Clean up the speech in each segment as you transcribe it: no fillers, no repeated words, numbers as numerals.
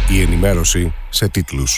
Η ενημέρωση σε τίτλους.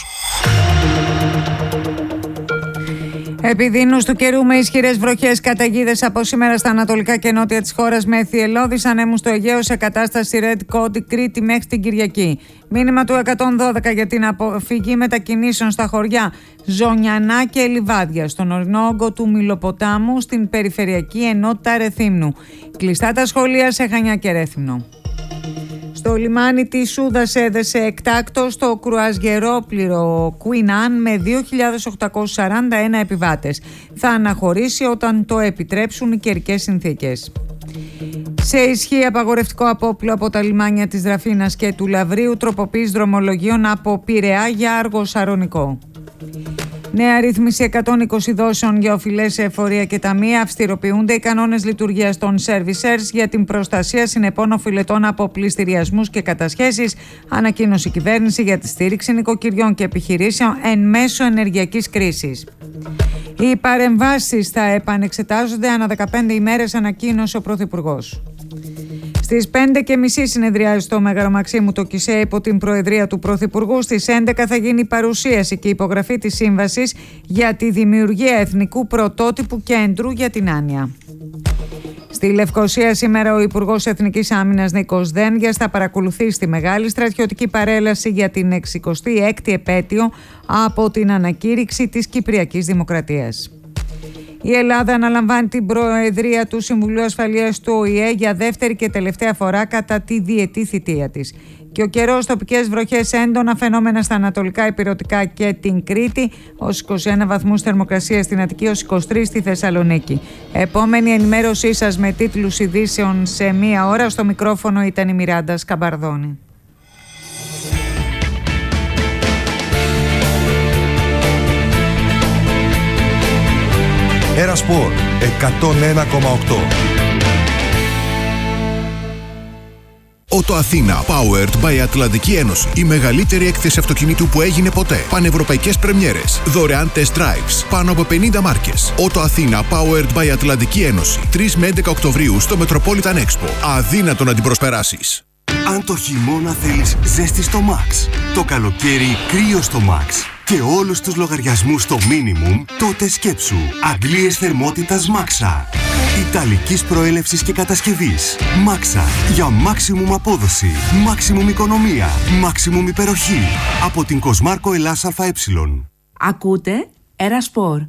Επιδείνους του καιρού με ισχυρές βροχές, καταιγίδες από σήμερα στα ανατολικά και νότια της χώρας με θυελλώδεις ανέμους στο Αιγαίο σε κατάσταση Red Code Κρήτη μέχρι την Κυριακή. Μήνυμα του 112 για την αποφυγή μετακινήσεων στα χωριά Ζωνιανά και Λιβάδια, στον ορεινό όγκο του Μιλοποτάμου, στην περιφερειακή ενότητα Ρεθύμνου. Κλειστά τα σχολεία σε Χανιά και Ρέθυμνο. Στο λιμάνι της Σούδας έδεσε εκτάκτος το κρουαζιερόπληρο Queen Anne με 2.841 επιβάτες. Θα αναχωρήσει όταν το επιτρέψουν οι καιρικές συνθήκες. Σε ισχύ απαγορευτικό απόπλου από τα λιμάνια της Δραφίνας και του Λαβρίου, τροποποίηση δρομολογίων από Πειραιά για Άργο Σαρονικό. Νέα ρύθμιση 120 δόσεων για οφειλές σε εφορία και ταμεία. Αυστηροποιούνται οι κανόνες λειτουργίας των servicers για την προστασία συνεπών οφειλετών από πληστηριασμούς και κατασχέσεις. Ανακοίνωσε η κυβέρνηση για τη στήριξη νοικοκυριών και επιχειρήσεων εν μέσω ενεργειακής κρίσης. Οι παρεμβάσεις θα επανεξετάζονται ανά 15 ημέρες, ανακοίνωσε ο Πρωθυπουργός. Στις 5.30 συνεδριάζει στο Μέγαρο Μαξίμου το ΚΙΣΕ υπό την προεδρία του Πρωθυπουργού. Στις 11 θα γίνει η παρουσίαση και η υπογραφή της σύμβασης για τη δημιουργία εθνικού πρωτότυπου κέντρου για την άνοια. Στη Λευκοσία σήμερα ο Υπουργός Εθνικής Άμυνας Νίκος Δένδιας θα παρακολουθήσει τη μεγάλη στρατιωτική παρέλαση για την 66η επέτειο από την ανακήρυξη της Κυπριακής Δημοκρατίας. Η Ελλάδα αναλαμβάνει την προεδρία του Συμβουλίου Ασφαλείας του ΟΗΕ για δεύτερη και τελευταία φορά κατά τη διετή θητεία της. Και ο καιρός, τοπικές βροχές, έντονα φαινόμενα στα ανατολικά ηπειρωτικά και την Κρήτη, ως 21 βαθμούς θερμοκρασία στην Αττική, ως 23 στη Θεσσαλονίκη. Επόμενη ενημέρωσή σας με τίτλους ειδήσεων σε μία ώρα. Στο μικρόφωνο ήταν η Μιράντα Σκαμπαρδόνη. Ένα Σπορ 101,8. Ότο Αθήνα, powered by Ατλαντική Ένωση. Η μεγαλύτερη έκθεση αυτοκινήτου που έγινε ποτέ. Πανευρωπαϊκές πρεμιέρες. Δωρεάν test drives. Πάνω από 50 μάρκες. Ότο Αθήνα, powered by Ατλαντική Ένωση. 3 με 11 Οκτωβρίου στο Metropolitan Expo. Αδύνατο να την προσπεράσεις. Αν το χειμώνα θέλεις ζέστη στο Max, το καλοκαίρι κρύο στο Max και όλους τους λογαριασμούς στο minimum, τότε σκέψου αντλίες θερμότητας Maxa. Ιταλικής προέλευσης και κατασκευής. Maxa για maximum απόδοση, maximum οικονομία, maximum υπεροχή. Από την Κοσμάρκο Ελλάς ΑΕ. Ακούτε Ένα Σπορ.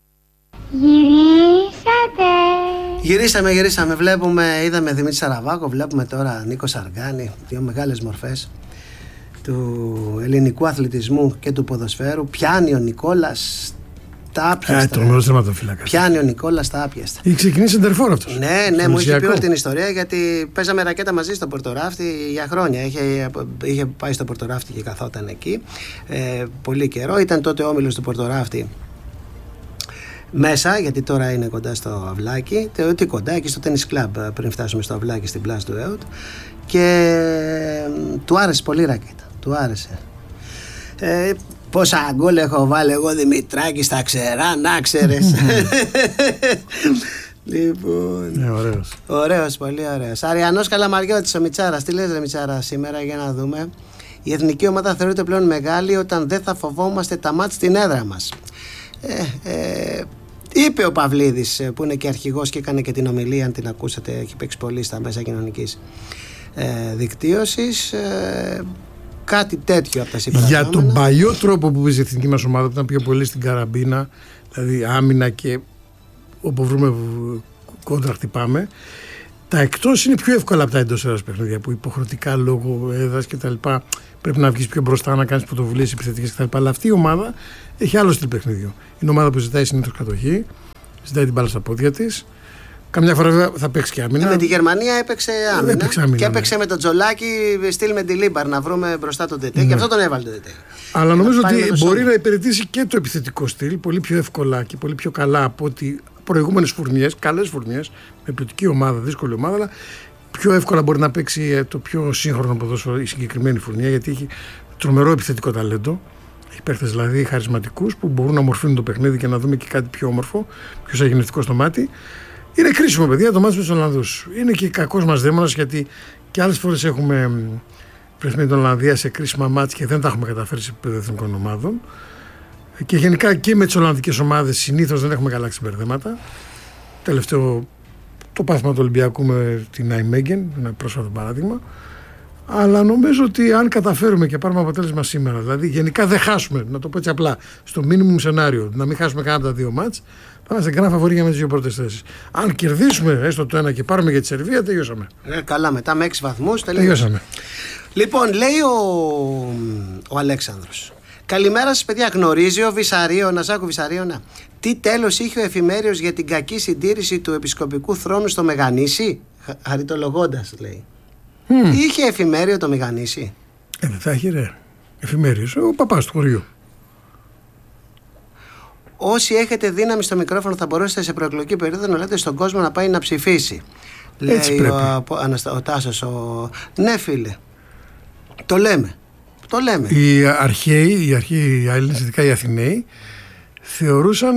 Γυρίσαμε. Είδαμε Δημήτρη Σαραβάκο, βλέπουμε τώρα Νίκο Σαργάνη, δύο μεγάλες μορφές του ελληνικού αθλητισμού και του ποδοσφαίρου. Πιάνει ο Νικόλας τα άπιαστα. Τρομερός τερματοφύλακας. Πιάνει ο Νικόλας τα άπιαστα. Είχε ξεκινήσει εντερφόρ αυτός. Ναι, μου είχε πει όλη την ιστορία, γιατί παίζαμε ρακέτα μαζί στο Πορτοράφτη για χρόνια. Είχε πάει στο Πορτοράφτη και καθόταν εκεί πολύ καιρό. Ήταν τότε όμιλος του Πορτοράφτη μέσα, γιατί τώρα είναι κοντά στο Αυλάκι. Τι κοντά, εκεί στο Tennis Club, πριν φτάσουμε στο Αυλάκι, στην πλάση του ΕΟΤ. Και του άρεσε πολύ ρακέτα. Του άρεσε. Πόσα γκολ έχω βάλει εγώ, Δημητράκη, στα ξερά, να ξέρεις. Λοιπόν. Ωραίος, πολύ ωραίος. Αριανός Καλαμαριώτης, ο Μιτσάρας. Τι λες, ρε Μιτσάρα, σήμερα, για να δούμε. Η εθνική ομάδα θεωρείται πλέον μεγάλη όταν δεν θα φοβόμαστε τα μάτς στην έδρα μας. Είπε ο Παυλίδης, που είναι και αρχηγός και έκανε και την ομιλία, αν την ακούσατε, έχει παίξει πολύ στα μέσα κοινωνικής δικτύωσης. Κάτι τέτοιο από τα συμπεράσματα. Για τον παλιό τρόπο που παίζει η εθνική μας ομάδα, που ήταν πιο πολύ στην καραμπίνα, δηλαδή άμυνα και όπου βρούμε κόντρα χτυπάμε, τα εκτός είναι πιο εύκολα από τα εντός έδρας παιχνίδια, που υποχρεωτικά λόγω έδρας και τα λοιπά πρέπει να βγεις πιο μπροστά, να κάνεις πρωτοβουλίες επιθετικές κτλ. Αλλά αυτή η ομάδα έχει άλλο στυλ παιχνίδιου. Είναι ομάδα που ζητάει συνήθως κατοχή, ζητάει την μπάλα στα πόδια της. Καμιά φορά θα παίξει και άμυνα. Με τη Γερμανία έπαιξε άμυνα. Και έπαιξε με τον Τζολάκη, στυλ με τη Λίμπαρ, να βρούμε μπροστά τον Τετέ. Και αυτό τον έβαλε τον Τετέ. Αλλά νομίζω ότι μπορεί να υπηρετήσει και το επιθετικό στυλ πολύ πιο εύκολα και πολύ πιο καλά από ότι προηγούμενες φουρνιές, καλές φουρνιές, με ποιοτική ομάδα, δύσκολη ομάδα, αλλά πιο εύκολα μπορεί να παίξει το πιο σύγχρονο ποδόσφαιρο η συγκεκριμένη φουρνιά, γιατί έχει τρομερό επιθετικό ταλέντο. Έχει παίχτες δηλαδή χαρισματικούς που μπορούν να μορφύνουν το παιχνίδι και να δούμε και κάτι πιο όμορφο, πιο σαγηνευτικό στο μάτι. Είναι κρίσιμο, παιδιά, το μάτι με τους Ολλανδούς. Είναι και κακός μας δαίμονας, γιατί και άλλες φορές έχουμε με την Ολλανδία σε κρίσιμα μάτς και δεν τα έχουμε καταφέρει σε επίπεδο εθνικών ομάδων. Και γενικά και με τις Ολλανδικές ομάδες συνήθως δεν έχουμε καλά συμπερδέματα. Τελευταίο το πάθημα του Ολυμπιακού με την Νάιμέγγεν, ένα πρόσφατο παράδειγμα. Αλλά νομίζω ότι αν καταφέρουμε και πάρουμε αποτέλεσμα σήμερα, δηλαδή γενικά δεν χάσουμε, να το πω έτσι απλά, στο minimum σενάριο, να μην χάσουμε κανένα από τα δύο μάτς, θα είμαστε grand φαβορί για με τις δύο πρώτες θέσεις. Αν κερδίσουμε έστω το ένα και πάρουμε για τη Σερβία, τελειώσαμε. Καλά, μετά με 6 βαθμούς τελειώσαμε. Λοιπόν, λέει ο Αλέξανδρος. Καλημέρα σας, παιδιά. Γνωρίζει ο Ναζάκου Βυσαρίωνα τι τέλος είχε ο εφημέριος για την κακή συντήρηση του επισκοπικού θρόνου στο Μεγανήσι? Χαριτολογώντας, λέει. Είχε εφημέριο το Μεγανήσι? Δεν θα έχει, ρε. Εφημέριος, ο παπάς του χωριού. Όσοι έχετε δύναμη στο μικρόφωνο θα μπορέσετε σε προεκλογική περίοδο να λέτε στον κόσμο να πάει να ψηφίσει. Έτσι λέει πρέπει. ο Τάσος. Ναι, φίλε. Το λέμε. Οι αρχαίοι, οι Έλληνες, ειδικά οι Αθηναίοι, θεωρούσαν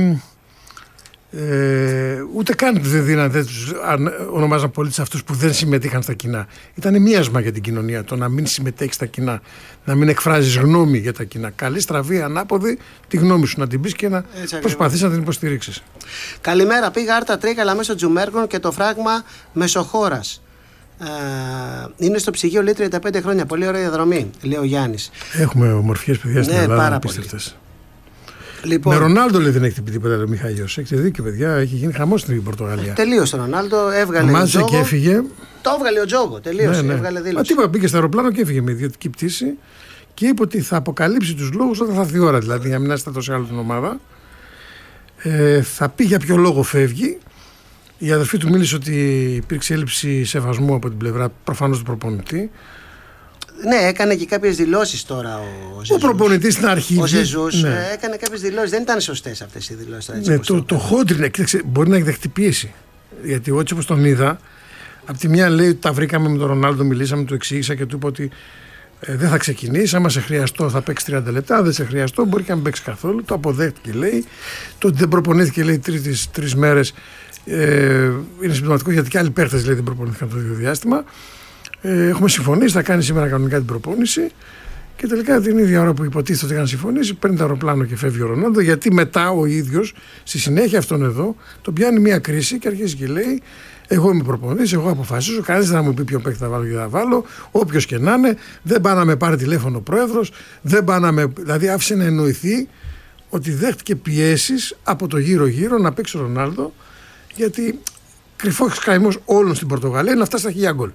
ούτε καν δεν τους ονομάζαν πολίτες αυτούς που δεν συμμετείχαν στα κοινά. Ήταν μίασμα για την κοινωνία το να μην συμμετέχει στα κοινά, να μην εκφράζεις γνώμη για τα κοινά. Καλή, στραβή, ανάποδη, τη γνώμη σου να την πεις και να προσπαθείς να την υποστηρίξεις. Καλημέρα, πήγα Άρτα Τρίκαλα μέσω Τζουμέρκων και το φράγμα Μεσοχώρας. Είναι στο ψυγείο, λέει, 35 χρόνια. Πολύ ωραία διαδρομή, λέει ο Γιάννης. Έχουμε ομορφιές παιδιά στην Ελλάδα, απίστευτες. Λοιπόν, με Ρονάλντο, λέει, δεν έχει πει τίποτα, λέει ο Μιχάλης. Έχετε δίκιο, παιδιά, έχει γίνει χαμός στην Πορτογαλία. Τελείωσε ο Ρονάλντο, έβγαλε. Μάζε και έφυγε. Το έβγαλε ο Τζόγο, τελείωσε. Ναι. Έβγαλε δήλωση. Μα τίποτα, πήγε στο αεροπλάνο και έφυγε με ιδιωτική πτήση και είπε ότι θα αποκαλύψει τους λόγους όταν θα έρθει η ώρα, δηλαδή, για να μην είστε τόσο άλλο την ομάδα. Θα πει για ποιο λόγο φεύγει. Η αδερφή του μίλησε ότι υπήρξε έλλειψη σεβασμού από την πλευρά προφανώς του προπονητή. Ναι, έκανε και κάποιες δηλώσεις τώρα ο Ζεζούς. Ο προπονητής στην αρχή. Ο Ζεζούς έκανε κάποιες δηλώσεις. Δεν ήταν σωστές αυτές οι δηλώσεις. Ναι, το χόντρινε. Μπορεί να εκδεχτεί πίεση. Γιατί έτσι όπως τον είδα, από τη μια λέει ότι τα βρήκαμε με τον Ρονάλντο, μιλήσαμε, του εξήγησα και του είπα ότι δεν θα ξεκινήσει. Άμα σε χρειαστώ θα παίξει 30 λεπτά. Δεν σε χρειαστώ, μπορεί και να μην παίξει καθόλου. Το αποδέχτηκε, λέει. Το ότι δεν προπονήθηκε, λέει, 3 μέρες. Είναι συμπτωματικό γιατί και άλλοι παίχτες, λέει, δεν προπονήθηκαν το ίδιο διάστημα. Έχουμε συμφωνήσει, θα κάνει σήμερα κανονικά την προπόνηση και τελικά την ίδια ώρα που υποτίθεται ότι είχαν συμφωνήσει, παίρνει το αεροπλάνο και φεύγει ο Ρονάλντο. Γιατί μετά ο ίδιος, στη συνέχεια αυτόν εδώ, τον πιάνει μια κρίση και αρχίζει και λέει: εγώ είμαι προπονητής, εγώ αποφασίζω. Κανείς δεν θα μου πει ποιον παίχτη θα βάλω και θα βάλω. Όποιος και να είναι, δεν πάει να με πάρει τηλέφωνο ο πρόεδρος, δεν πάει να με. Δηλαδή άφησε να εννοηθεί ότι δέχτηκε πιέσεις από το γύρω-γύρω να παίξει ο Ρονάλντο. Γιατί κρυφός καημός όλων στην Πορτογαλία είναι να φτάσει στα 1000 γκολ.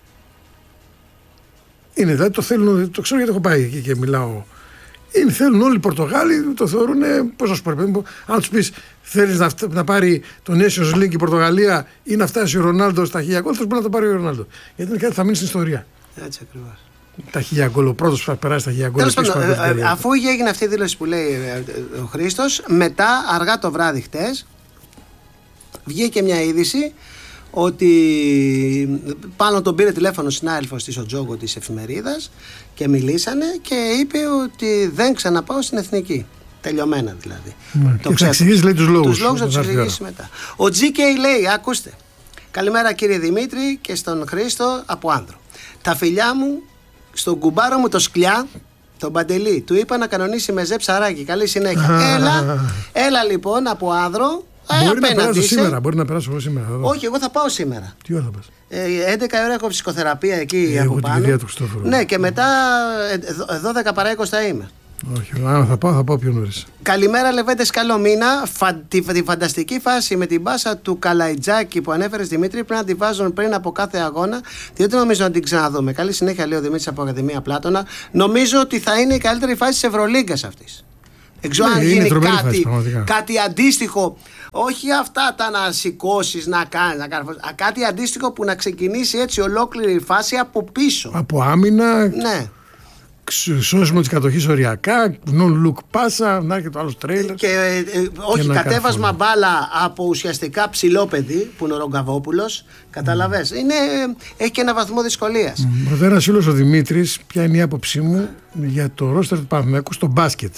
Είναι, δηλαδή το θέλουν, το ξέρω γιατί έχω πάει εκεί και μιλάω. Θέλουν όλοι οι Πορτογάλοι, το θεωρούν, πώς να σου πω, αν τους πεις θέλεις να πάρει το Nations League η Πορτογαλία ή να φτάσει ο Ρονάλντο στα 1000 γκολ, θα μπορεί να το πάρει ο Ρονάλντο. Γιατί είναι κάτι που θα μείνει στην ιστορία. Έτσι ακριβώς. Τα 1000 γκολ, ο πρώτος που θα περάσει τα 1000 γκολ. Αφού έγινε αυτή η δήλωση που λέει ο Χρήστος, μετά αργά το βράδυ χτες βγήκε μια είδηση ότι πάνω τον πήρε τηλέφωνο συνάδελφος της ο Τζόγο της εφημερίδας και μιλήσανε και είπε ότι δεν ξαναπάω στην εθνική. Τελειωμένα δηλαδή. Και θα εξηγήσει, λέει, τους λόγους. Τους λόγους θα τους εξηγήσει μετά. Ο GK λέει, ακούστε, καλημέρα κύριε Δημήτρη και στον Χρήστο από Άνδρο. Τα φιλιά μου στον κουμπάρο μου το Σκλιά, τον Παντελή, του είπα να κανονίσει με ψαράκι. Καλή συνέχεια. Έλα λοιπόν από Άνδρο. Μπορεί να περάσω σήμερα, μπορεί να περάσω εγώ σήμερα. Όχι, εγώ θα πάω σήμερα. Τι ώρα θα πας? 11 ώρα έχω ψυχοθεραπεία εκεί από πάνω. Ναι, και μετά 12 παρά 20 θα είμαι. Όχι, αν θα πάω πιο νωρίς. Καλημέρα Λεβέντες, καλό μήνα. Τη φανταστική φάση με την μπάσα του Καλαϊτζάκη που ανέφερες Δημήτρη πρέπει να τη βάζουν πριν από κάθε αγώνα, διότι νομίζω να την ξαναδούμε. Καλή συνέχεια, λέει ο Δημήτρης από Ακαδημία Πλάτωνα. Νομίζω ότι θα είναι η καλύτερη φάση της Ευρωλίγκας αυτής. Δεν ξέρω αν γίνει κάτι αντίστοιχο. Όχι αυτά τα να σηκώσεις, να κάνεις, κάτι αντίστοιχο που να ξεκινήσει έτσι ολόκληρη η φάση από πίσω. Από άμυνα. Ναι. Σώσιμο της κατοχής οριακά, non-look πάσα, να έρχεται το άλλο τρέιλερ. Όχι, κατέβασμα μπάλα από ουσιαστικά ψηλό παιδί που είναι ο Ρογκαβόπουλος. Καταλαβες. Έχει και ένα βαθμό δυσκολίας. Ένας φίλος ο Δημήτρης, ποια είναι η άποψή μου για το ρόστερ του Παναθηναϊκού στο μπάσκετ.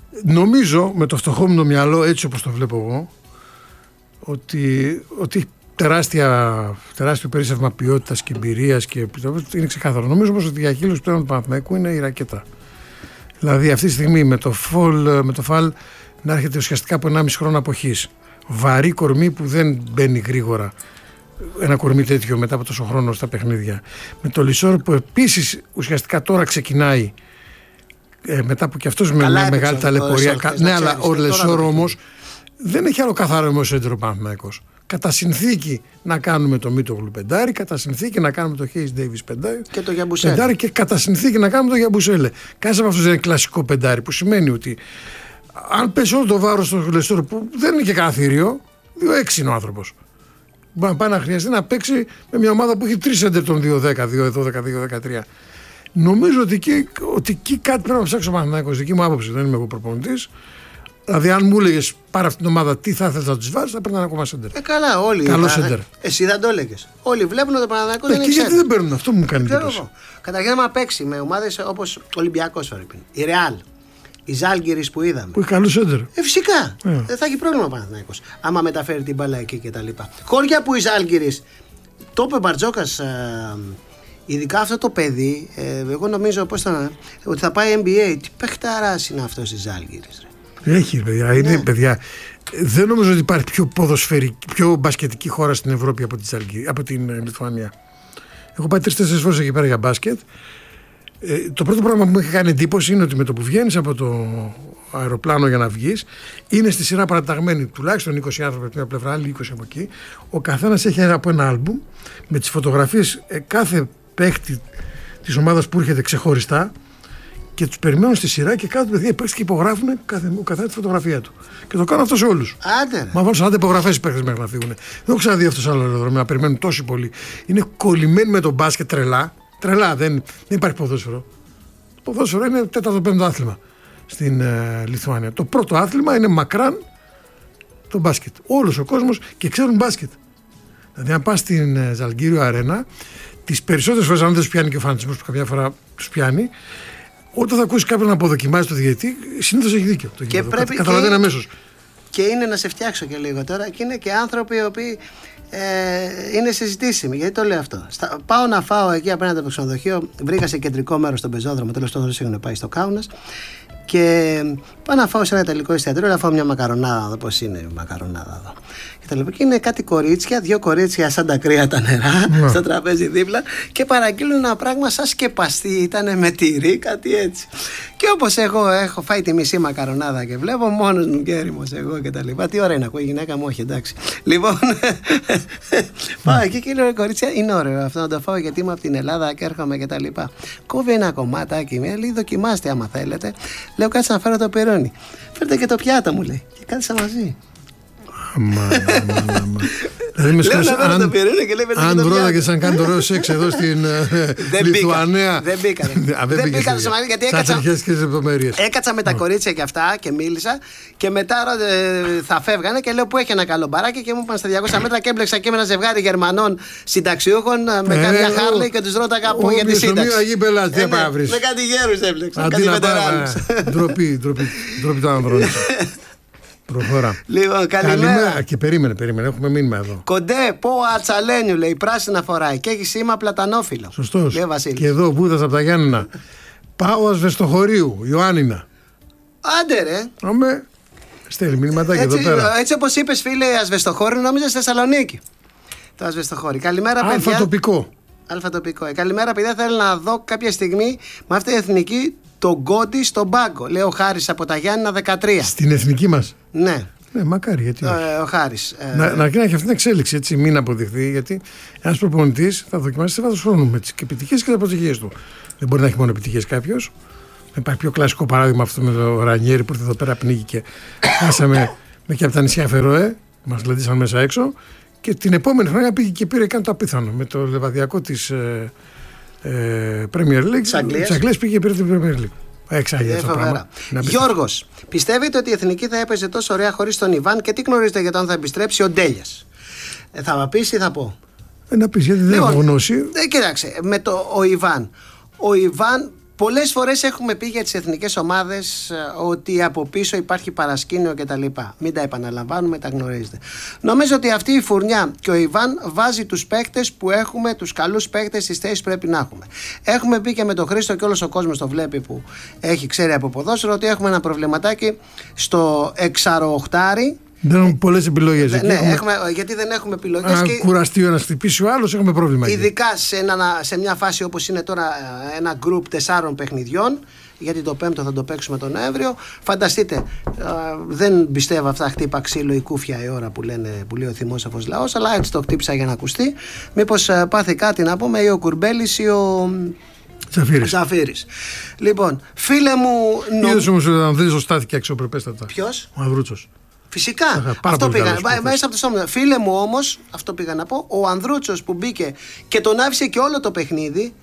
Νομίζω, με το φτωχό μου το μυαλό, έτσι όπως το βλέπω εγώ, ότι τεράστιο περίσσευμα ποιότητας και εμπειρίας και είναι ξεκάθαρο. Νομίζω πως η διαχείριση πλέον του Παναθηναϊκού είναι η ρακέτα. Δηλαδή αυτή τη στιγμή με το φαλ να έρχεται ουσιαστικά από 1,5 χρόνο αποχής. Βαρύ κορμί που δεν μπαίνει γρήγορα. Ένα κορμί τέτοιο μετά από τόσο χρόνο στα παιχνίδια. Με το Λισόρ που επίσης ουσιαστικά τώρα ξεκινάει μετά από και αυτός με μια μεγάλη ταλαιπωρία. Ναι, αλλά ο Λισόρ όμως δεν έχει άλλο καθαρό εμωσέντρο Παναθηναϊκός. Κατά συνθήκη να κάνουμε το Μίτογλου πεντάρι, κατά συνθήκη να κάνουμε το Χέις Ντέιβις πεντάρι και το Γιαμπουσέλε. Πεντάρι και κατά συνθήκη να κάνουμε το Γιαμπουσέλε. Κανένας από αυτούς δεν είναι κλασικό πεντάρι, που σημαίνει ότι αν πέσει όλο το βάρος στο Λεσόρ, που δεν είναι και κανένα θηρίο, 2-6 είναι ο άνθρωπος. Μπορεί να πάει να χρειαστεί να παίξει με μια ομάδα που έχει 3 σέντερ των 2-10, 2-12, 2-13. Νομίζω ότι εκεί κάτι πρέπει να ψάξει ο Παναθηναϊκός. Δική μου άποψη, δεν είμαι εγώ προπονητής. Δηλαδή, αν μου έλεγες πάρε αυτήν την ομάδα τι θα ήθελες να τους βάλεις, θα παίρνει ένα ακόμα σέντερ. Καλά, όλοι. Καλό σέντερ. Εσύ δεν το έλεγες. Όλοι βλέπουν ότι ο Παναθηναϊκός δεν είναι. Και γιατί δεν παίρνουν, αυτό μου κάνει εντύπωση. Καταρχήν, άμα παίξει με ομάδες όπως ο Ολυμπιακός, η Ρεάλ, η Ζάλγκιρις που είδαμε. Που έχει καλό σέντερ. Φυσικά. Δεν θα έχει πρόβλημα ο Παναθηναϊκός. Άμα μεταφέρει την μπάλα εκεί κτλ. Χώρια που η Ζάλγκιρις, το είπε ο Μπαρτζόκας, ειδικά αυτό το παιδί, εγώ νομίζω ότι θα πάει NBA. Τι παιχταράς είναι αυτός η Ζάλγκιρις. Έχει, παιδιά. Είναι, παιδιά. Δεν νομίζω ότι υπάρχει πιο μπασκετική χώρα στην Ευρώπη από την Λιθουανία. Έχω πάει 3-4 φορές εκεί πέρα για μπάσκετ. Το πρώτο πράγμα που μου έχει κάνει εντύπωση είναι ότι με το που βγαίνεις από το αεροπλάνο για να βγεις, είναι στη σειρά παραταγμένοι τουλάχιστον 20 άνθρωποι από την πλευρά, άλλοι 20 από εκεί. Ο καθένας έχει από ένα άλμπουμ με τις φωτογραφίες κάθε παίχτη της ομάδας που έρχεται ξεχωριστά. Και τους περιμένουν στη σειρά και κάτω παιδιά παίρνουν και υπογράφουν ο καθένα τη φωτογραφία του. Και το κάνουν αυτό σε όλους. Άντε. Μα βάλουν 40 υπογραφές οι παίκτες μέχρι να φύγουν. Δεν έχω ξαναδεί αυτό σε άλλο αεροδρόμιο να περιμένουν τόσοι πολλοί. Είναι κολλημένοι με τον μπάσκετ τρελά. Τρελά, δεν υπάρχει ποδόσφαιρο. Το ποδόσφαιρο είναι 4ο-5ο άθλημα στην Λιθουανία. Το πρώτο άθλημα είναι μακράν το μπάσκετ. Όλος ο κόσμος και ξέρουν μπάσκετ. Δηλαδή, αν πας στην Ζαλγκύριο Αρένα, τις περισσότερες φορές, αν δεν τους πιάνει και ο φανατισμός που καμιά φορά τους πιάνει. Όταν θα ακούσει κάποιον να αποδοκιμάζει το διαιτητή, συνήθως έχει δίκιο. Και πρέπει καταλαβαίνει αμέσως. Και είναι να σε φτιάξω και λίγο τώρα. Και είναι και άνθρωποι οι οποίοι είναι συζητήσιμοι. Γιατί το λέω αυτό. Πάω να φάω εκεί απέναντι από το ξενοδοχείο. Βρήκα σε κεντρικό μέρος στον πεζόδρομο. Τέλος πάντων, έχουν πάει στο Κάουνας. Και πάω να φάω σε ένα ιταλικό εστιατόριο. Να φάω μια μακαρονάδα εδώ. Πώς είναι η μακαρονάδα εδώ. Και είναι κάτι κορίτσια, 2 κορίτσια σαν τα κρύα τα νερά, στο τραπέζι δίπλα και παραγγείλουν ένα πράγμα σαν σκεπαστή, ήταν με τυρί, κάτι έτσι. Και όπως εγώ έχω φάει τη μισή μακαρονάδα και βλέπω μόνος μου και έρημος εγώ και τα λοιπά. Τι ώρα είναι, ακούει η γυναίκα μου, όχι εντάξει. Λοιπόν, πάω εκεί και λέω κορίτσια, είναι ωραίο αυτό να το φάω γιατί είμαι από την Ελλάδα και έρχομαι και τα λοιπά. Κόβει ένα κομμάτάκι, λέει δοκιμάστε άμα θέλετε. Λέω κάτσε να φέρω το πυρούνι. Φέρτε και το πιάτο μου λέει και κάτσα μαζί. Δηλαδή αν βρώτακες αν κάνει το ωραίο σεξ εδώ στην Λιθουανία. Δεν μπήκα στο μαγαζί γιατί έκατσα με τα κορίτσια και αυτά και μίλησα και μετά θα φεύγανε και λέω που έχει ένα καλό μπαράκι και μου είπαν στα 200 μέτρα και έμπλεξα και με ένα ζευγάρι Γερμανών συνταξιούχων με κάποια Χάρλεϊ και τους ρώταγα που για τη σύνταξη. Με κάτι γέρους έμπλεξα, κάτι βετεράνους. Ντροπή το ανδρώνεις. Προχώρα. Λοιπόν, καλημέρα. Και περίμενε, έχουμε μήνυμα εδώ. Κοντέ, πω ατσαλένιου λέει, πράσινα φοράει και έχει σήμα πλατανόφυλλο. Σωστός. Και εδώ Βούδας από τα Γιάννενα. Πάω Ασβεστοχωρίου, Ιωάννινα. Άντε ρε. Αμέ. Στέλνει μηνύματάκι εδώ πέρα. Έτσι όπως είπες φίλε Ασβεστοχώριο, νόμιζα στη Θεσσαλονίκη. Το Ασβεστοχώρι. Καλημέρα παιδιά. Αλφατοπικό. Καλημέρα παιδιά, θέλω να δω κάποια στιγμή με αυτή η εθνική τον Γκόντι στον πάγκο. Λέει ο Χάρης από τα Γιάννηνα 13. Στην εθνική μας. Ναι. Ναι, μακάρι, γιατί ο Χάρης. Να έχει αυτή την εξέλιξη, έτσι, μην αποδειχθεί, γιατί ένας προπονητής θα δοκιμάσει σε βάθος χρόνου με τις επιτυχίες και τις αποτυχίες του. Δεν μπορεί να έχει μόνο επιτυχίες κάποιος. Υπάρχει πιο κλασικό παράδειγμα αυτό με το Ρανιέρι που ήρθε εδώ πέρα, πνίγηκε. Χάσαμε και από τα νησιά Φερόε, μας λαντήσαν μέσα έξω. Και την επόμενη χρονιά πήγε και πήρε κάνει το απίθανο με το λεβαδιακό της Premier League. Της Αγγλίας πήγε και πήρε την Premier League. Γιώργος, πιστεύετε ότι η εθνική θα έπαιζε τόσο ωραία χωρίς τον Ιβάν και τι γνωρίζετε για το αν θα επιστρέψει ο Ντέλιας? Θα πεις ή θα πω? Να πεις γιατί δεν έχω γνώση. Κοίταξε, με ο Ιβάν πολλές φορές έχουμε πει για τις εθνικές ομάδες ότι από πίσω υπάρχει παρασκήνιο κτλ. Μην τα επαναλαμβάνουμε, τα γνωρίζετε. Νομίζω ότι αυτή η φουρνιά και ο Ιβάν βάζει τους παίκτες που έχουμε, τους καλούς παίκτες στις θέσεις που πρέπει να έχουμε. Έχουμε πει και με τον Χρήστο και όλος ο κόσμος το βλέπει που ξέρει από ποδόσφαιρο ότι έχουμε ένα προβληματάκι στο εξαροοχτάρι. Δεν έχουμε πολλές επιλογές. Γιατί δεν έχουμε επιλογές. Αν κουραστεί ο ένας, χτυπήσει ο άλλος, έχουμε πρόβλημα. Ειδικά σε μια φάση όπως είναι τώρα ένα γκρουπ 4 παιχνιδιών, γιατί το 5ο θα το παίξουμε τον Νοέμβριο. Φανταστείτε, δεν πιστεύω αυτά χτύπα ξύλο ή κούφια η ώρα που λέει ο θυμόσαφος λαός, αλλά έτσι το χτύπησα για να ακουστεί. Μήπως πάθει κάτι να πούμε, ή ο Κουρμπέλης ή ο Ζαφύρης. Λοιπόν, φίλε μου. Είδες όμως ο Ανδρούτσος στάθηκε αξιοπρεπέστατα. Ποιος? Ο Ανδρούτσος. Φυσικά, αυτό πήγα. Μέσα από το στόμα. Φίλε μου όμως, αυτό πήγα να πω, ο Ανδρούτσος που μπήκε και τον άφησε και όλο το παιχνίδι.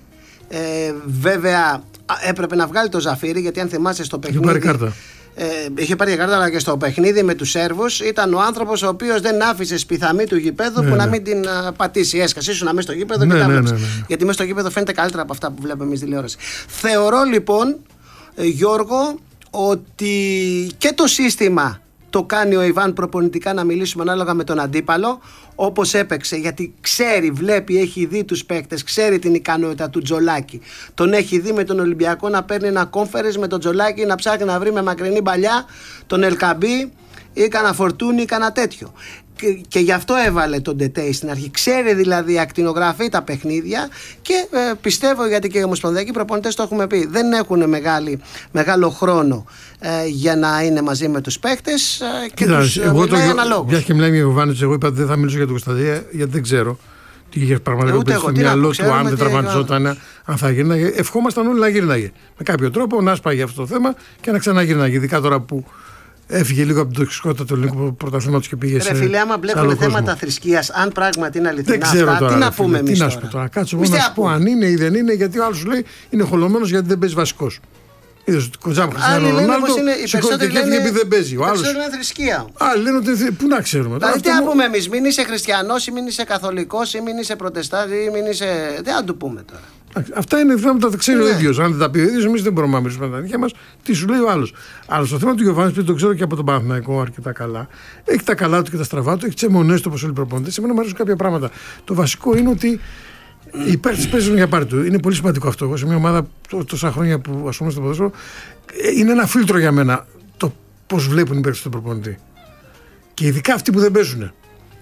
Βέβαια, έπρεπε να βγάλει το Ζαφύρι, γιατί αν θυμάσαι στο παιχνίδι. Είχε πάρει κάρτα. Είχε πάρει κάρτα, αλλά και στο παιχνίδι με τους Σέρβους ήταν ο άνθρωπος ο οποίος δεν άφησε σπιθαμή του γηπέδου που να μην την πατήσει. Έσκασε, ήσουν μέσα στο γήπεδο και τα βλέπεις. Γιατί μέσα στο γήπεδο φαίνεται καλύτερα από αυτά που βλέπουμε εμείς τηλεόραση. Θεωρώ λοιπόν, Γιώργο, ότι και το σύστημα το κάνει ο Ιβάν προπονητικά, να μιλήσουμε ανάλογα με τον αντίπαλο, όπως έπαιξε, γιατί ξέρει, βλέπει, έχει δει τους παίκτες, ξέρει την ικανότητα του Τζολάκη. Τον έχει δει με τον Ολυμπιακό να παίρνει ένα κόμφερες, με τον Τζολάκη να ψάχνει να βρει με μακρινή παλιά τον Ελκαμπή ή κανένα Φορτούνι ή κανένα τέτοιο. Και γι' αυτό έβαλε τον Ντετέι στην αρχή. Ξέρει δηλαδή, ακτινογραφεί τα παιχνίδια και πιστεύω, γιατί και οι ομοσπονδιακοί προπονητές το έχουμε πει, δεν έχουν μεγάλο χρόνο για να είναι μαζί με τους παίκτες και τους μιλάει αναλόγως. Μια και μιλάει για Γιωβάνοβιτς, εγώ είπα ότι δεν θα μιλήσω για τον Κωνσταντίνο, γιατί δεν ξέρω τι είχε πραγματικά στο μυαλό του, αν δεν τραυματιζόταν, αν θα γύρναγε. Ευχόμασταν όλοι να γύρναγε. Με κάποιο τρόπο να σπάγει αυτό το θέμα και να ξαναγύρναγε. Ειδικά τώρα που έφυγε λίγο από την τοξικότητα του ελληνικού πρωταθλήματος και πήγε σε. Φίλε, άμα μπλέκουν θέματα θρησκείας, αν πράγματι είναι αληθινά δεν ξέρω αυτά, τώρα, τι να πούμε εμείς. Τι να σου πω τώρα, κάτσω εγώ να σου πω αν είναι ή δεν είναι, γιατί ο άλλος σου λέει είναι χολωμένος γιατί δεν παίζει βασικός. Είδες ότι κοντζάμε Χριστιανό Ρονάλντο, σηκώθηκε και έφυγε επειδή δεν παίζει. Ο άλλος είναι θρησκεία. Άλλοι λένε ότι πού να ξέρουμε. Δηλαδή τι να πούμε εμείς, μην είσαι χριστιανός ή μην είσαι καθολικός ή μην είσαι προτεστάτη ή μην είσαι. Τι να του πούμε τώρα. Αυτά είναι θέματα που τα ξέρει ο ίδιος. Αν δεν τα πει ο ίδιος, εμείς δεν μπορούμε να μιλήσουμε με τα νύχια μας. Τι σου λέει ο άλλος. Αλλά στο θέμα του Γιωβάνοβιτς, που το ξέρω και από τον Παναθηναϊκό αρκετά καλά, έχει τα καλά του και τα στραβά του, έχει τις αιμονές του όπως όλοι οι προπονητές. Εμένα μου αρέσουν κάποια πράγματα. Το βασικό είναι ότι οι παίκτες παίζουν για πάρτι του. Είναι πολύ σημαντικό αυτό. Εγώ σε μια ομάδα τόσα χρόνια που ασχολούμαι στο ποδόσφαιρο, είναι ένα φίλτρο για μένα το πώς βλέπουν οι παίκτες του προπονητή. Και ειδικά αυτοί που δεν παίζουν.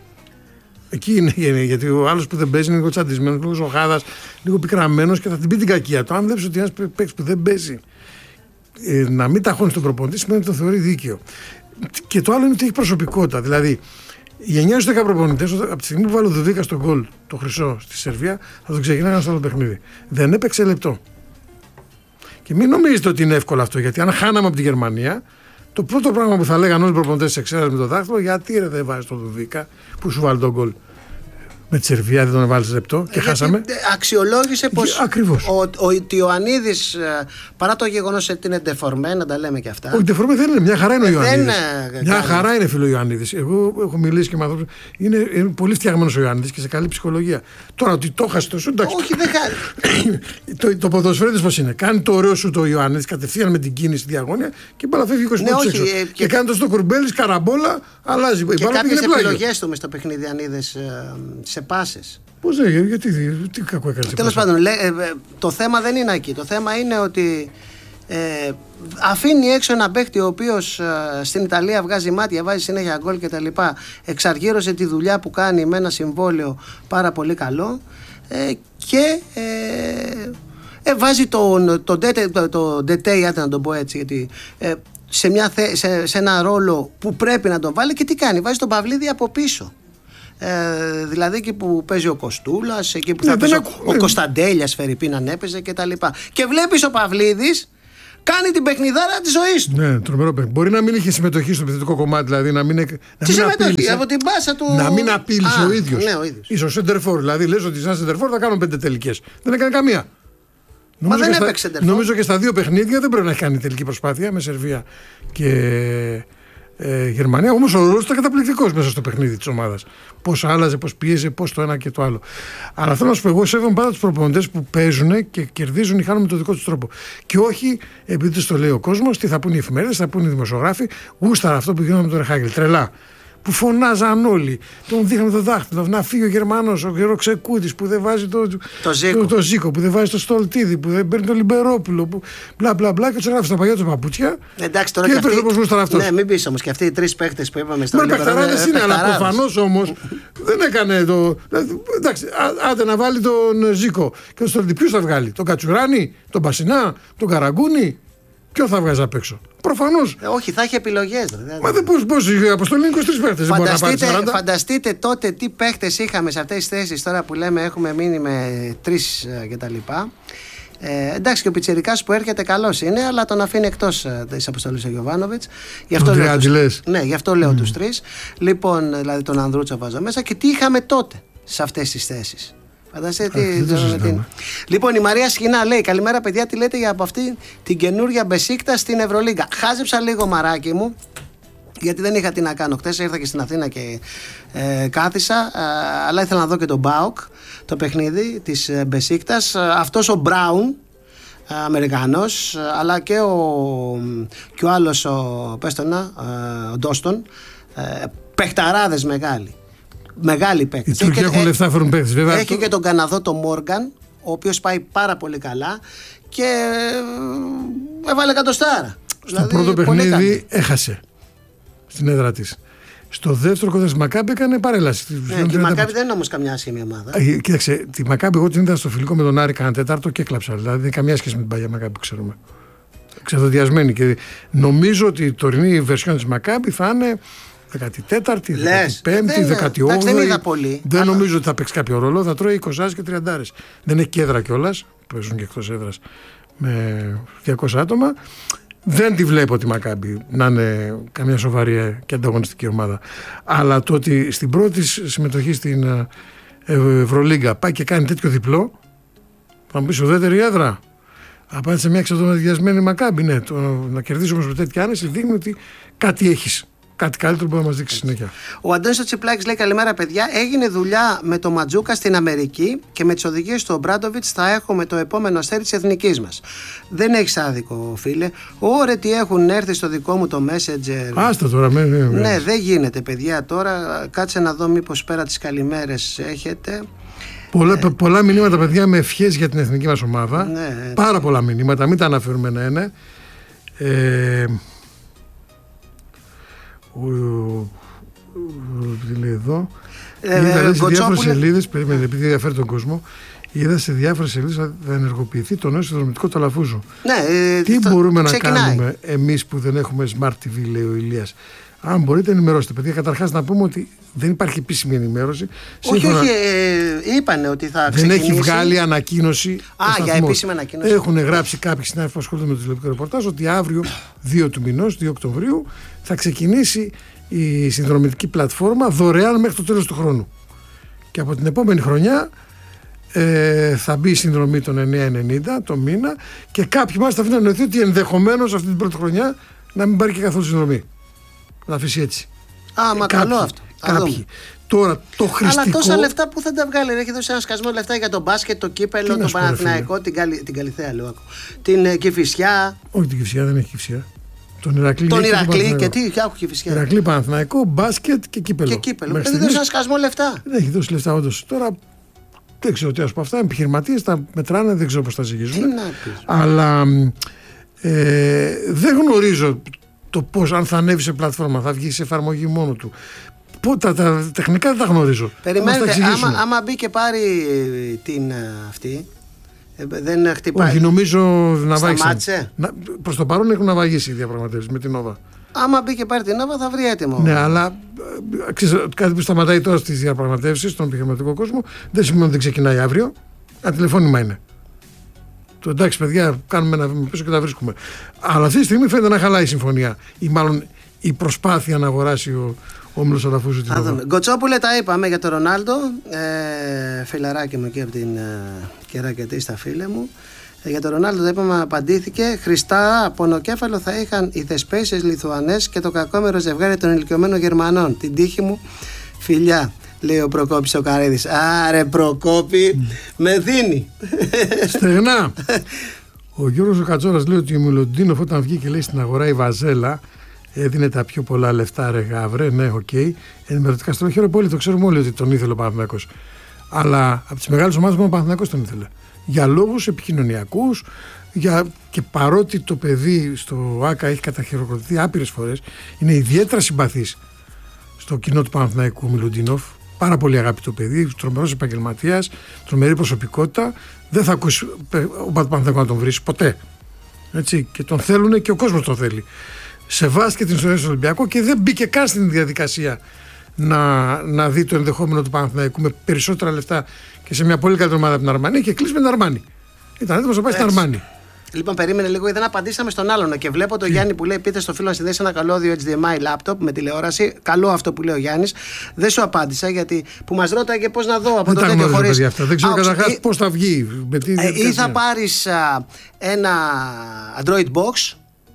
Εκεί είναι, γιατί ο άλλος που δεν παίζει είναι λίγο τσαντισμένος, λίγο ζωγάδας, λίγο πικραμένος και θα την πει την κακία του. Αν βλέπεις ότι ένας παίκτης που δεν παίζει να μην ταχώνει τον προπονητή, σημαίνει ότι το θεωρεί δίκαιο. Και το άλλο είναι ότι έχει προσωπικότητα. Δηλαδή, οι 9-10 προπονητές, από τη στιγμή που βάλω Δουδίκα στον γκολ, το χρυσό στη Σερβία, θα τον ξεκινάνε στο άλλο παιχνίδι. Δεν έπαιξε λεπτό. Και μην νομίζετε ότι είναι εύκολο αυτό, γιατί αν χάναμε από τη Γερμανία, το πρώτο πράγμα που θα λέγανε όλοι οι προπονητές της εξαίρεσης με το δάχτυλο, γιατί δεν βάζεις τον Δουδίκα που σου βάλει τον γκολ. Με τη Σερβία δεν τον βάλεις λεπτό και χάσαμε. Αξιολόγησε πως ο Ιωαννίδης, παρά το γεγονός ότι είναι ντεφορμέ, να τα λέμε και αυτά. Όχι, ντεφορμέ δεν είναι, μια χαρά είναι ο Ιωαννίδης. Μια χαρά είναι, φίλο Ιωαννίδης. Εγώ έχω μιλήσει και με ανθρώπους. Είναι πολύ φτιαγμένος ο Ιωαννίδης και σε καλή ψυχολογία. Τώρα ότι το χάσει το σου, εντάξει. Όχι, δεν χάνει. Το ποδοσφαίρι πώς είναι. Κάνει το ωραίο σου το Ιωαννίδης κατευθείαν με την κίνηση διαγώνια και παραφεύγει 20 πόντους έξω. Και κάνει το στο Κουρμπέλης, καραμπόλα, αλλάζει. Και κάποιες επιλογές του μες στο παιχνίδι Ιωαννίδης. Σε πάσες. Πώς δεν, γιατί τι κακό έκανε. Τέλος πάντων, το θέμα δεν είναι εκεί. Το θέμα είναι ότι αφήνει έξω ένα παίκτη ο οποίος στην Ιταλία βγάζει μάτια, βάζει συνέχεια γκολ κτλ. Εξαργύρωσε τη δουλειά που κάνει με ένα συμβόλαιο πάρα πολύ καλό και βάζει τον Ντετέι, να τον πω έτσι, γιατί σε ένα ρόλο που πρέπει να τον βάλει, και τι κάνει, βάζει τον Παυλίδη από πίσω. Δηλαδή εκεί που παίζει ο Κοστούλας, εκεί που θα παίζει ο Κωνσταντέλιας, Φερρυπίν αν έπαιζε κτλ. Και βλέπεις ο Παυλίδης κάνει την παιχνιδάρα της ζωής του. Ναι, τρομερό παιχνίδι. Μπορεί να μην είχε συμμετοχή στο επιθετικό κομμάτι, δηλαδή να μην απείλησε. Από την μπάσα του. Να μην απείλησε ο ίδιος. Ναι, ο ίδιος. Ίσως σεντερφόρ. Δηλαδή λες ότι σαν σεντερφόρ θα κάνουν 5 τελικές. Δεν έκανε καμία. Μα δεν έπαιξε σεντερφόρ. Νομίζω και στα 2 παιχνίδια δεν πρέπει να έχει κάνει τελική προσπάθεια με Σερβία και Γερμανία. Όμως ο ρόλος ήταν καταπληκτικός μέσα στο παιχνίδι της ομάδας. Πώς άλλαζε, πώς πίεζε, πώς το ένα και το άλλο. Αλλά θέλω να σου πω, εγώ σέβομαι πάντα τους προπονητές που παίζουν και κερδίζουν ή χάνουν με τον δικό τους τρόπο. Και όχι επειδή τους το λέει ο κόσμος, τι θα πούνε οι εφημερίδες, θα πούνε οι δημοσιογράφοι. Γούσταρα αυτό που γίνανε με τον Ρεχάγκελ. Τρελά. Που φωνάζαν όλοι. Τον δείχναν το δάχτυλο. Να φύγει ο Γερμανός, ο Γεροξεκούτης που δεν βάζει το Ζήκο, που δεν βάζει το Στολτίδη, που δεν παίρνει το Λιμπερόπουλο. Που μπλα μπλα μπλα και του έγραφε στα παλιά του παπούτσια. Εντάξει, τώρα και έπαιζε όπως γούσταρα αυτός. Ναι, μην πεις όμως και αυτοί οι 3 παίκτες που είπαμε στο Λιμπερόπουλο. Παιχταράδες είναι, αλλά προφανώς όμως δεν έκανε το. Εντάξει, άντε να βάλει τον Ζήκο και τον Στολτίδη. Ποιους θα βγάλει, τον Κατσουράνη, τον Πασινά, τον Καραγκούνη. Ποιο θα βγάζει απ' έξω. Προφανώς. Όχι, θα έχει επιλογές. Μα δεν πώς η αποστολή είναι 23 παίχτες. Φανταστείτε τότε τι παίχτες είχαμε σε αυτές τις θέσεις τώρα που λέμε έχουμε μείνει με 3 κτλ. Εντάξει, και ο Πιτσιρικάς που έρχεται καλός είναι, αλλά τον αφήνει εκτός της αποστολής ο Γιοβάνοβιτς. Ναι, γι' αυτό λέω τους 3. Λοιπόν, δηλαδή τον Ανδρούτσα βάζω μέσα. Και τι είχαμε τότε σε αυτές τις θέσεις. Λοιπόν, η Μαρία Σχοινά λέει: καλημέρα, παιδιά, τι λέτε για από αυτή την καινούργια Μπεσίκτα στην Ευρωλίγκα. Χάζεψα λίγο, μαράκι μου, γιατί δεν είχα τι να κάνω. Χτες ήρθα και στην Αθήνα και κάθισα, αλλά ήθελα να δω και τον Μπάουκ, το παιχνίδι της Μπεσίκτας. Αυτός ο Μπράουν, Αμερικανός, αλλά και ο άλλος, ο Ντόστον, παιχταράδες μεγάλοι. Μεγάλη παίκτη. Οι Τούρκοι έχουν λεφτά, φέρουν παίκτες, βέβαια. Έχει και τον Καναδό, τον Μόργαν, ο οποίος πάει πάρα πολύ καλά και έβαλε 100. Στο πρώτο παιχνίδι έχασε στην έδρα της. Στο δεύτερο κοντά στη Μακάμπη έκανε παρέλαση. Ναι, και η Μακάμπη δεν είναι όμως καμιά άσχημη ομάδα. Κοίταξε, τη Μακάμπη εγώ την είδα στο φιλικό με τον Άρη κανένα τέταρτο και έκλαψα. Δηλαδή δεν είναι καμιά σχέση με την παλιά Μακάμπη που ξέρουμε. Ξεδοδιασμένη. Και νομίζω ότι η τωρινή βερσιόν της Μακάμπη θα είναι 14η, 15η, 18η. Δεν είδα πολύ. Δεν νομίζω ότι θα παίξει κάποιο ρόλο. Θα τρώει 20 και 30. Δεν έχει και έδρα κιόλας. Παίζουν και εκτός έδρας με 200 άτομα. Δεν τη βλέπω τη Μακάμπη να είναι καμιά σοβαρή και ανταγωνιστική ομάδα. Αλλά το ότι στην πρώτη συμμετοχή στην Ευρωλίγκα πάει και κάνει τέτοιο διπλό, θα μου πεις ουδέτερη έδρα. Απάντησε σε μια ξεδοδιασμένη Μακάμπη. Ναι, να κερδίσει όμως με τέτοια άνεση δείχνει ότι κάτι έχεις. Κάτι καλύτερο που να μας δείξει συνέχεια. Ο Αντώνης Τσιπλάκης λέει: καλημέρα, παιδιά. Έγινε δουλειά με το Ματζούκα στην Αμερική και με τις οδηγίες του Ομπράντοβιτς θα έχουμε το επόμενο αστέρι της εθνικής μας. Δεν έχεις άδικο, φίλε. Ωραία, τι έχουν έρθει στο δικό μου το Messenger. Άστα τώρα, ναι, δεν γίνεται, παιδιά. Τώρα κάτσε να δω μήπως πέρα τις καλημέρες έχετε. Πολλά μηνύματα, παιδιά, με ευχές για την εθνική μας ομάδα. Ναι, πάρα πολλά μηνύματα, μην τα αναφέρουμε ένα-ένα. Τι λέει εδώ, είδα σε διάφορες σελίδες, περίμενε, επειδή ενδιαφέρει τον κόσμο, είδα σε διάφορες σελίδες θα ενεργοποιηθεί το νέο συνδρομητικό ταλαφούζο. Ναι, τι μπορούμε να κάνουμε εμείς που δεν έχουμε Smart TV, λέει ο Ηλίας. Αν μπορείτε, ενημερώστε. Παιδιά, καταρχάς να πούμε ότι δεν υπάρχει επίσημη ενημέρωση. Όχι, είπανε ότι θα ξεκινήσει. Δεν έχει βγάλει ανακοίνωση. Για επίσημη ανακοίνωση. Έχουν γράψει κάποιοι συνάδελφοι που ασχολούνται με το τηλεοπτικό ρεπορτάζ ότι αύριο 2 του μηνός, 2 Οκτωβρίου, θα ξεκινήσει η συνδρομητική πλατφόρμα δωρεάν μέχρι το τέλος του χρόνου. Και από την επόμενη χρονιά θα μπει η συνδρομή των 9,90 το μήνα και κάποιοι μάλιστα αφήνουν να νοηθεί ότι ενδεχομένως αυτή την πρώτη χρονιά να μην πάρει και καθόλου συνδρομή. Να αφήσει έτσι. Καλό αυτό. Κάποιοι. Τώρα το χρηστικό. Αλλά τόσα λεφτά που θα τα βγάλει. Έχει δώσει ένα σκασμό λεφτά για τον μπάσκετ, το κύπελο, το Παναθηναϊκό, την Καλιθέα, λέω. Την Κηφισιά. Όχι, την Κηφισιά δεν έχει Κηφισιά. Τον Ηρακλή και τι έχω Κηφισιά. Ηρακλή, Παναθηναϊκό, μπάσκετ και κύπελο. Έχει δώσει ένα σκασμό λεφτά. Δεν έχει δώσει λεφτά, όντως. Τώρα δεν ξέρω τι από αυτά. Οι επιχειρηματίες τα μετράνε, δεν ξέρω πώς τα ζυγίζουν. Αλλά δεν γνωρίζω το πώς, αν θα ανέβει σε πλατφόρμα, θα βγει σε εφαρμογή μόνο του. Τα τεχνικά δεν τα γνωρίζω. Περιμένετε, άμα μπει και πάρει την αυτή, δεν χτυπάει. Όχι, νομίζω να σταμάτησε. Προς το παρόν έχουν ναυαγήσει οι διαπραγματεύσεις με την Νόβα. Άμα μπει και πάρει την Νόβα θα βρει έτοιμο. Ναι, αλλά κάτι που σταματάει τώρα στις διαπραγματεύσεις στον επιχειρηματικό κόσμο δεν σημαίνει ότι δεν ξεκινάει αύριο. Ένα τηλεφώνημα είναι. Το εντάξει, παιδιά, κάνουμε ένα βήμα πίσω και τα βρίσκουμε. Αλλά αυτή τη στιγμή φαίνεται να χαλάει η συμφωνία. Ή μάλλον η προσπάθεια να αγοράσει ο όμιλος Αλαφούζου την Νόβα. Γκοτσόπουλε, τα είπαμε για τον Ρονάλντο. Φιλαράκι μου εκεί από την Κερακετή στα φίλε μου. Για τον Ρονάλντο το είπαμε, απαντήθηκε. Χρηστά πονοκέφαλο θα είχαν οι θεσπέσιες Λιθουανές και το κακόμερο ζευγάρι των ηλικιωμένων Γερμανών. Την τύχη μου, φιλιά, λέει ο Προκόπης ο Καρύδης. Άρε Προκόπη, με δίνει. Στεγνά. Ο Γιώργος ο Κατσόρας λέει ότι ο Μιλοντίνοφ όταν βγήκε λέει στην αγορά η Βαζέλα έδινε τα πιο πολλά λεφτά, ρε γάβρε. Ναι, οκ. Ενημερωτικά στο χαίρομαι πολύ, το ξέρουμε όλοι ότι τον ήθελε ο Παναθηναϊκός. Αλλά από τις μεγάλες ομάδες μόνο ο Παναθηναϊκός τον ήθελε. Για λόγους επικοινωνιακούς, και παρότι το παιδί στο ΆΚΑ έχει καταχειροκροτηθεί άπειρες φορές, είναι ιδιαίτερα συμπαθής στο κοινό του Παναθηναϊκού Μιλοντίνοφ. Πάρα πολύ αγαπητό παιδί, τρομερός επαγγελματίας, τρομερή προσωπικότητα. Δεν θα ακούσει ο Παναθηναϊκός να τον βρει ποτέ. Έτσι, και τον θέλουν και ο κόσμος τον θέλει. Σεβάστηκε την ιστορία του Ολυμπιακού και δεν μπήκε καν στην διαδικασία να δει το ενδεχόμενο του Παναθηναϊκού με περισσότερα λεφτά και σε μια πολύ καλύτερη ομάδα από την Αρμάνη και κλείσει με την Αρμάνη. Ήταν έτοιμος να πάει στην Αρμάνη. Λοιπόν, περίμενε λίγο, δεν απαντήσαμε στον άλλον. Και βλέπω τον Γιάννη που λέει: πείτε στο φίλο να συνδέσει ένα καλώδιο HDMI laptop με τηλεόραση. Καλό αυτό που λέει ο Γιάννης. Δεν σου απάντησα γιατί που μας ρώταγε πώς να δω από το τέτοιο χωρίς. Δεν ξέρω καταρχάς πώς θα βγει. Ή θα πάρεις ένα Android box,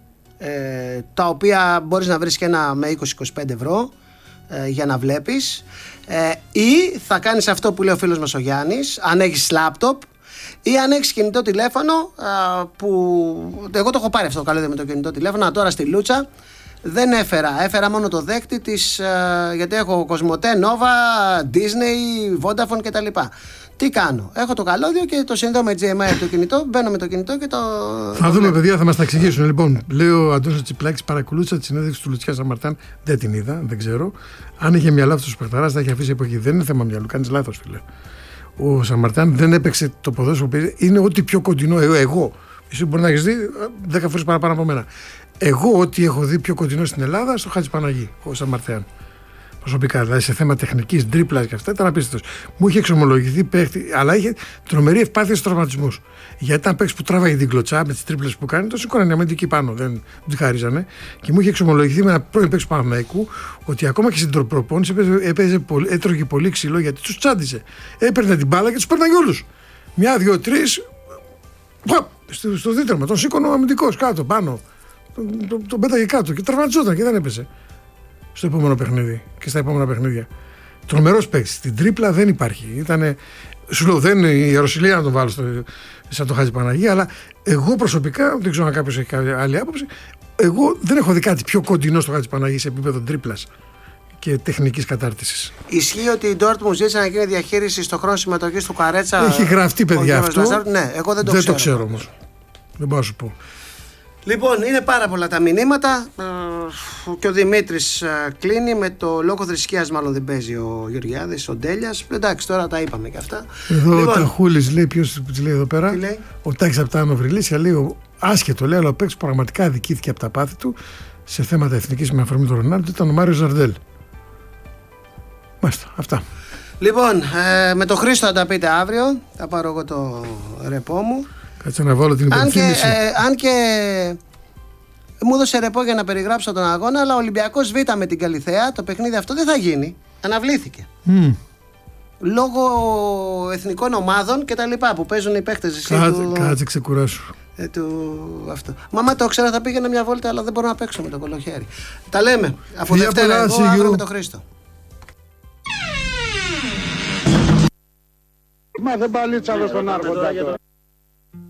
τα οποία μπορείς να βρεις και ένα με 20-25 ευρώ για να βλέπεις, ή θα κάνεις αυτό που λέει ο φίλος μας ο Γιάννης, αν έχεις laptop ή αν έχεις κινητό τηλέφωνο, που εγώ το έχω πάρει αυτό το καλώδιο με το κινητό τηλέφωνο. Τώρα στη Λούτσα δεν έφερα μόνο το δέκτη της, γιατί έχω Κοσμοτέ, Nova, Disney, Vodafone κτλ. Τι κάνω, έχω το καλώδιο και το συνδέω με HDMI το κινητό, μπαίνω με το κινητό και το. Θα δούμε, παιδιά, θα μας τα εξηγήσουν. Λοιπόν, λέει ο Αντώνης Τσιπλάκης, παρακολούθησα τη συνέντευξη του Λουτσιά Σαμαρτάν. Δεν την είδα, δεν ξέρω. Αν είχε μυαλά αυτός ο παιχταράς, θα είχε αφήσει εποχή. Δεν είναι θέμα μυαλού, κάνεις λάθος, φίλε. Ο Σαμαρτάν δεν έπαιξε το ποδόσφαιρο που παίζει. Είναι ό,τι πιο κοντινό. Εγώ. Εσύ μπορεί να έχει δει 10 φορές παραπάνω από μένα. Εγώ, ό,τι έχω δει πιο κοντινό στην Ελλάδα, στο Χατζηπαναγί, ο Σαμαρτάν. Προσωπικά, δηλαδή σε θέμα τεχνικής, τρίπλας και αυτά, ήταν απίστευτος. Μου είχε εξομολογηθεί παίχτη, αλλά είχε τρομερή ευπάθεια στους τραυματισμούς. Γιατί ήταν παίχτη που τράβαγε την κλωτσά με τις τρίπλες που κάνει, το σήκωναν αμυντική πάνω, δεν τη χάριζανε. Και μου είχε εξομολογηθεί με ένα πρώην παίχτη του Παναθηναϊκού ότι ακόμα και στην προπόνηση έτρωγε πολύ ξύλο γιατί τους τσάντιζε. Έπαιρνε την μπάλα και τους παίρναγε όλους. Μια, δύο, τρεις. Στο δίτρεμα, τον σήκωνε ο αμυντικός κάτω, πάνω. Τον πέταγε κάτω και τραυματιζόταν και δεν έπεσε. Στο επόμενο παιχνίδι και στα επόμενα παιχνίδια. Τρομερός παίκτης. Στην τρίπλα δεν υπάρχει. Ήτανε, σου λέω, δεν είναι η Ιεροσυλία να τον βάλω σαν το Χατζηπαναγί, αλλά εγώ προσωπικά, δεν ξέρω αν κάποιος έχει άλλη άποψη, εγώ δεν έχω δει κάτι πιο κοντινό στο Χατζηπαναγί σε επίπεδο τρίπλας και τεχνικής κατάρτισης. Ισχύει ότι η Dortmund ζήτησε να γίνει διαχείριση στο χρόνο συμμετοχής του Καρέτσα. Έχει γραφτεί, παιδιά, αυτό. Ναι, εγώ δεν το ξέρω όμως. Δεν μπορώ να σου πω. Λοιπόν, είναι πάρα πολλά τα μηνύματα και ο Δημήτρης κλείνει με το λόγο θρησκείας, μάλλον δεν παίζει ο Γεωργιάδης, ο Ντέλιας. Εντάξει, τώρα τα είπαμε και αυτά. Εδώ λοιπόν, ο Ταχούλης λέει, ποιος λέει εδώ πέρα, λέει? Ο Τάκης από τα Άνω Βρυλίσια λέει, άσχετο λέει, αλλά ο παίκτης πραγματικά αδικήθηκε από τα πάθη του σε θέματα εθνικής με αφορμή του Ρονάλντο, ήταν ο Μάριος Ζαρντέλ. Μάλιστα, αυτά. Λοιπόν, με το Χρήστο θα τα πείτε αύριο, θα πάρω εγώ το ρεπό μου. Κάτσε να βάλω την υπενθύμηση. Αν και μου έδωσε ρεπό για να περιγράψω τον αγώνα, αλλά ο Ολυμπιακός Β με την Καλιθέα, το παιχνίδι αυτό δεν θα γίνει. Αναβλήθηκε. Λόγω εθνικών ομάδων και τα λοιπά που παίζουν οι παίχτες. Κάτσε, ξεκουράσου. Αυτό. Μάμα το ξέρα, θα πήγαινα μια βόλτα, αλλά δεν μπορώ να παίξω με το κολοχέρι. Τα λέμε. Από Δευτέρα εγώ αύριο με τον Χρήστο. Μα δεν παλίτσαλο στον Άρχοντα.